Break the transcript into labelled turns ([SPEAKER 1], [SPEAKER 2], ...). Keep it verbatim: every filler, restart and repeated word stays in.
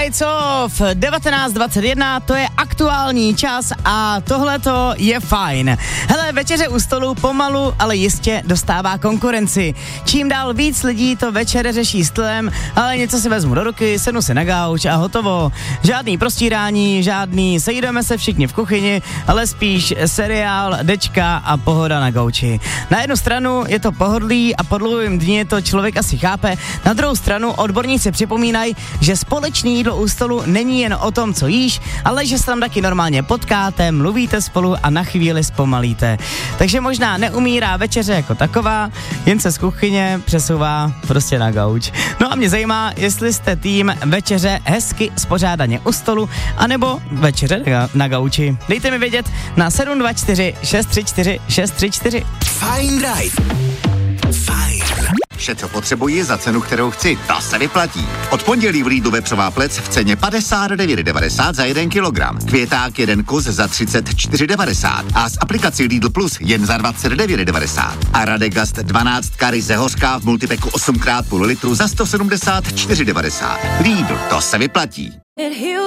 [SPEAKER 1] Nights Off, devatenáct dvacet jedna, to je aktuální čas a tohleto je fajn. Hele, večeře u stolu pomalu, ale jistě dostává konkurenci. Čím dál víc lidí to večeře řeší stylem, ale něco si vezmu do ruky, sednu si na gauč a hotovo. Žádný prostírání, žádný sejdeme se všichni v kuchyni, ale spíš seriál, dečka a pohoda na gauči. Na jednu stranu je to pohodlí a po dlouhém dni to člověk asi chápe, na druhou stranu odborníci připomínají, že společný jídlo u stolu není jen o tom, co jíš, ale že se tam taky normálně potkáte, mluvíte spolu a na chvíli zpomalíte. Takže možná neumírá večeře jako taková, jen se z kuchyně přesouvá prostě na gauč. No a mě zajímá, jestli jste tým večeře hezky spořádaně u stolu, anebo večeře na gauči. Dejte mi vědět na sedm dva čtyři šest tři čtyři šest tři čtyři.
[SPEAKER 2] Fajn Drive. Fajn. Vše, co potřebuji za cenu, kterou chci, ta se vyplatí. Od pondělí v Lidlu vepřová plec v ceně padesát devět devadesát za jeden kilogram. Květák jeden kus za třicet čtyři devadesát a s aplikací Lidl Plus jen za dvacet devět devadesát. A Radegast dvanáct ryze hořká v multipeku osm krát půl litru za sto sedmdesát čtyři devadesát. Lidl, to se vyplatí.